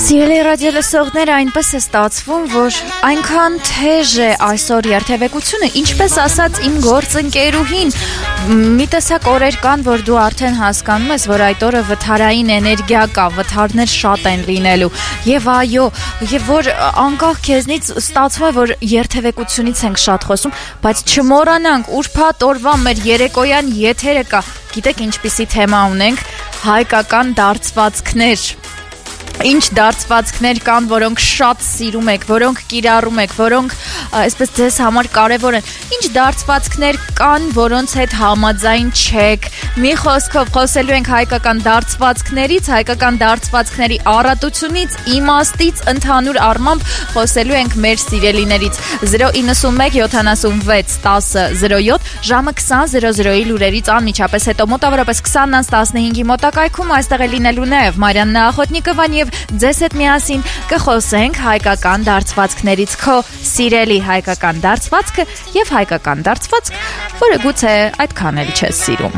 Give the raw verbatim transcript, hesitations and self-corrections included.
Սիրելի ռադիոլսողներ, այնպես է ստացվում, որ այնքան թեժ է այսօր երթևեկությունը, ինչպես ասաց իմ գործընկերուհին, մի տեսակ օրեր կան, որ դու արդեն հասկանում ես, որ այդ օրը վթարային էներգիա կա, վթարներ շատ են լինելու, եւ այո, եւ որ անկախ քեզնից ստացվում է, որ երթևեկությունից ենք շատ խոսում, բայց չմոռանանք, ուրբաթ օրվա մեր երեկոյան եթերը կա, գիտեք ինչպիսի թեմա ունենք, հայկական դարձվածքներ. Ինչ դարձվածքներ կան, որոնք շատ սիրում եք, որոնք կիրառում եք, որոնք այսպես ձեզ համար կարևոր են, ինչ դարձվածքներ կան, որոնց հետ համաձայն չեք, մի խոսքով խոսելու ենք հայկական դարձվածքներից, հայկական դարձվածքների առատությունից, իմաստից, ընդհանուր առմամբ խոսելու ենք մեր սիրելիներից, զրո իննսունմեկ յոթանասունվեց տասը զրո յոթ, ժամը քսան զրո զրոյի լուրերից անմիջապես հետո մոտավորապես քսանից տասնհինգի մոտակայքում այստեղ է լինելու նաև Մարիաննա Ախոտնիկովան եւ ձեզ հետ միասին կխոսենք հայկական դարձվածքներից, քո սիրելի հայկական դարձվածքը եւ հայկական դարձվածք, որը գուցե այդքան էլ չես սիրում։